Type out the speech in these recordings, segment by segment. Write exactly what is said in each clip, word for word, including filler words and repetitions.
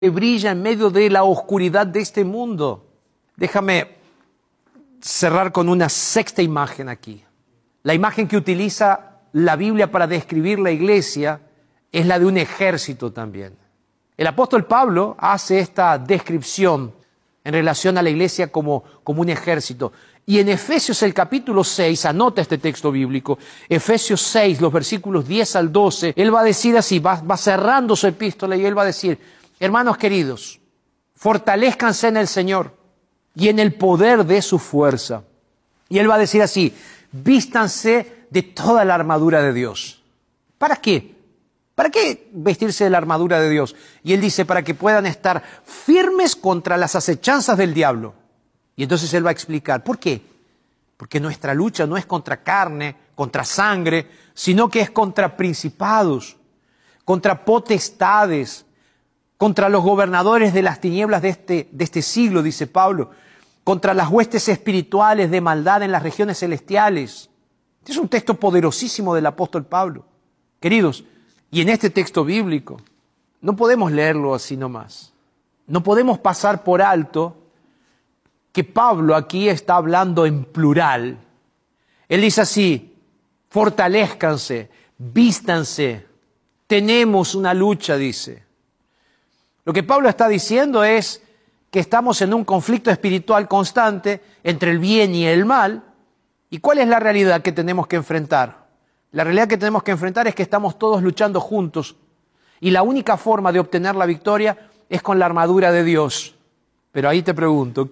que brilla en medio de la oscuridad de este mundo. Déjame cerrar con una sexta imagen aquí. La imagen que utiliza la Biblia para describir la iglesia es la de un ejército también. El apóstol Pablo hace esta descripción en relación a la iglesia como, como un ejército. Y en Efesios el capítulo seis, anota este texto bíblico, Efesios seis, los versículos diez al doce, él va a decir así, va, va cerrando su epístola y él va a decir: hermanos queridos, fortalezcanse en el Señor y en el poder de su fuerza. Y él va a decir así: vístanse de toda la armadura de Dios. ¿Para qué? ¿Para qué vestirse de la armadura de Dios? Y él dice: para que puedan estar firmes contra las acechanzas del diablo. Y entonces él va a explicar, ¿por qué? Porque nuestra lucha no es contra carne, contra sangre, sino que es contra principados, contra potestades, contra los gobernadores de las tinieblas de este, de este siglo, dice Pablo, contra las huestes espirituales de maldad en las regiones celestiales. Este es un texto poderosísimo del apóstol Pablo. Queridos, y en este texto bíblico no podemos leerlo así nomás. No podemos pasar por alto que Pablo aquí está hablando en plural. Él dice así: fortalezcanse, vístanse, tenemos una lucha, dice. Lo que Pablo está diciendo es que estamos en un conflicto espiritual constante entre el bien y el mal. ¿Y cuál es la realidad que tenemos que enfrentar? La realidad que tenemos que enfrentar es que estamos todos luchando juntos. Y la única forma de obtener la victoria es con la armadura de Dios. Pero ahí te pregunto,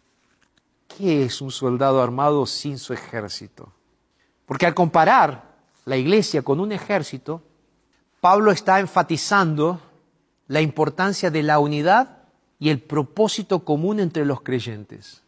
¿qué es un soldado armado sin su ejército? Porque al comparar la iglesia con un ejército, Pablo está enfatizando la importancia de la unidad y el propósito común entre los creyentes.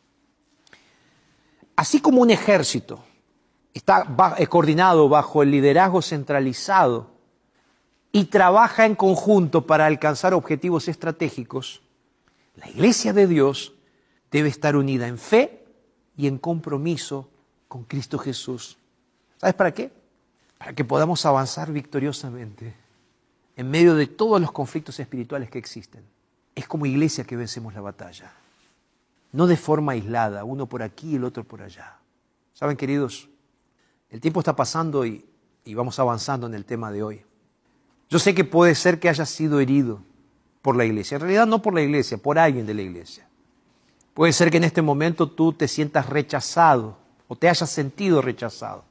Así como un ejército está coordinado bajo el liderazgo centralizado y trabaja en conjunto para alcanzar objetivos estratégicos, la iglesia de Dios debe estar unida en fe y en compromiso con Cristo Jesús. ¿Sabes para qué? Para que podamos avanzar victoriosamente en medio de todos los conflictos espirituales que existen. Es como iglesia que vencemos la batalla. No de forma aislada, uno por aquí y el otro por allá. ¿Saben, queridos? El tiempo está pasando y, y vamos avanzando en el tema de hoy. Yo sé que puede ser que hayas sido herido por la iglesia. En realidad no por la iglesia, por alguien de la iglesia. Puede ser que en este momento tú te sientas rechazado o te hayas sentido rechazado.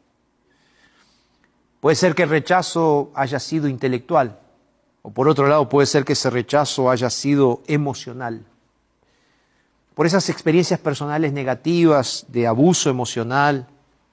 Puede ser que el rechazo haya sido intelectual. O por otro lado, puede ser que ese rechazo haya sido emocional. Por esas experiencias personales negativas de abuso emocional,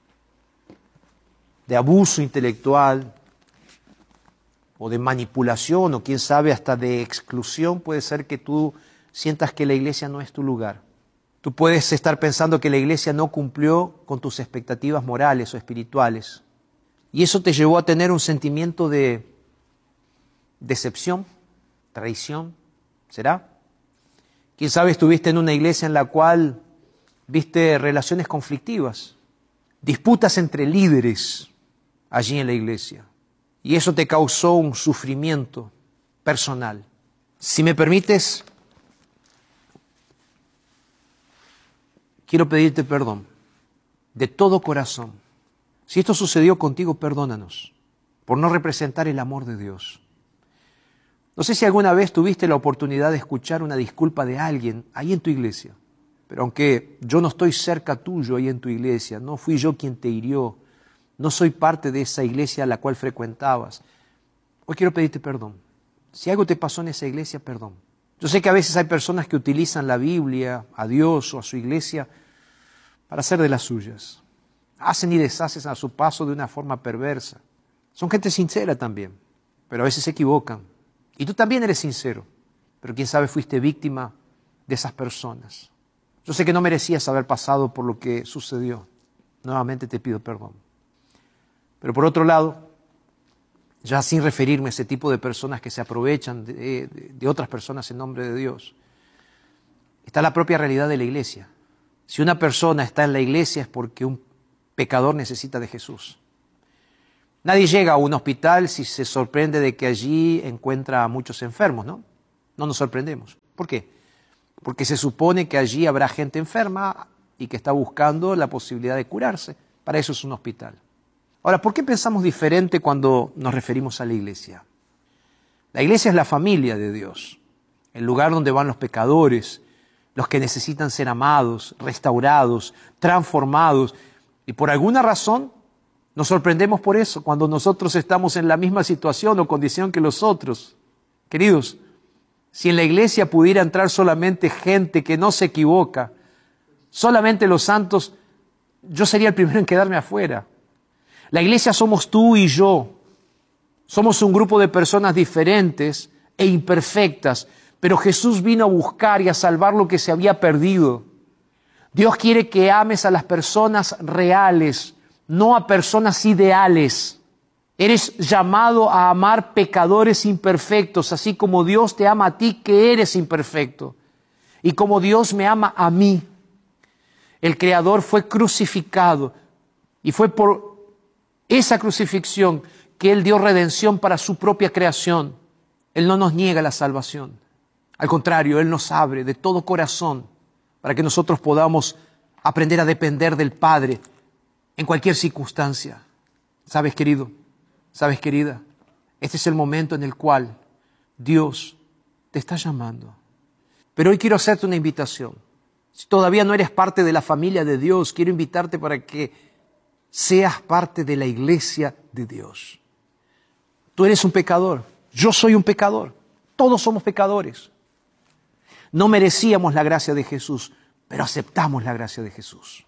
de abuso intelectual, o de manipulación, o quién sabe, hasta de exclusión, puede ser que tú sientas que la iglesia no es tu lugar. Tú puedes estar pensando que la iglesia no cumplió con tus expectativas morales o espirituales. Y eso te llevó a tener un sentimiento de decepción, traición, ¿será? Quién sabe, estuviste en una iglesia en la cual viste relaciones conflictivas, disputas entre líderes allí en la iglesia. Y eso te causó un sufrimiento personal. Si me permites, quiero pedirte perdón de todo corazón. Si esto sucedió contigo, perdónanos por no representar el amor de Dios. No sé si alguna vez tuviste la oportunidad de escuchar una disculpa de alguien ahí en tu iglesia, pero aunque yo no estoy cerca tuyo ahí en tu iglesia, no fui yo quien te hirió, no soy parte de esa iglesia a la cual frecuentabas, hoy quiero pedirte perdón. Si algo te pasó en esa iglesia, perdón. Yo sé que a veces hay personas que utilizan la Biblia, a Dios o a su iglesia para hacer de las suyas. Hacen y deshacen a su paso de una forma perversa. Son gente sincera también, pero a veces se equivocan. Y tú también eres sincero, pero quién sabe fuiste víctima de esas personas. Yo sé que no merecías haber pasado por lo que sucedió. Nuevamente te pido perdón. Pero por otro lado, ya sin referirme a ese tipo de personas que se aprovechan de, de, de otras personas en nombre de Dios, está la propia realidad de la iglesia. Si una persona está en la iglesia es porque un pecador necesita de Jesús. Nadie llega a un hospital si se sorprende de que allí encuentra a muchos enfermos, ¿no? No nos sorprendemos. ¿Por qué? Porque se supone que allí habrá gente enferma y que está buscando la posibilidad de curarse. Para eso es un hospital. Ahora, ¿por qué pensamos diferente cuando nos referimos a la iglesia? La iglesia es la familia de Dios, el lugar donde van los pecadores, los que necesitan ser amados, restaurados, transformados. Y por alguna razón nos sorprendemos por eso cuando nosotros estamos en la misma situación o condición que los otros. Queridos, si en la iglesia pudiera entrar solamente gente que no se equivoca, solamente los santos, yo sería el primero en quedarme afuera. La iglesia somos tú y yo. Somos un grupo de personas diferentes e imperfectas, pero Jesús vino a buscar y a salvar lo que se había perdido. Dios quiere que ames a las personas reales, no a personas ideales. Eres llamado a amar pecadores imperfectos, así como Dios te ama a ti que eres imperfecto. Y como Dios me ama a mí. El Creador fue crucificado y fue por esa crucifixión que Él dio redención para su propia creación. Él no nos niega la salvación. Al contrario, Él nos abre de todo corazón para que nosotros podamos aprender a depender del Padre en cualquier circunstancia. ¿Sabes, querido? ¿Sabes, querida? Este es el momento en el cual Dios te está llamando. Pero hoy quiero hacerte una invitación. Si todavía no eres parte de la familia de Dios, quiero invitarte para que seas parte de la iglesia de Dios. Tú eres un pecador, yo soy un pecador, todos somos pecadores. No merecíamos la gracia de Jesús, pero aceptamos la gracia de Jesús.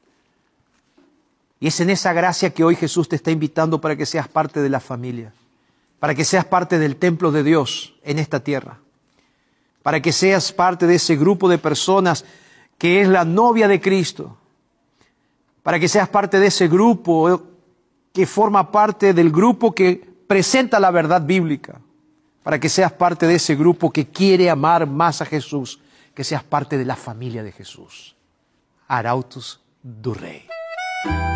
Y es en esa gracia que hoy Jesús te está invitando para que seas parte de la familia, para que seas parte del templo de Dios en esta tierra, para que seas parte de ese grupo de personas que es la novia de Cristo, para que seas parte de ese grupo que forma parte del grupo que presenta la verdad bíblica, para que seas parte de ese grupo que quiere amar más a Jesús, que seas parte de la familia de Jesús. Arautos do Rei.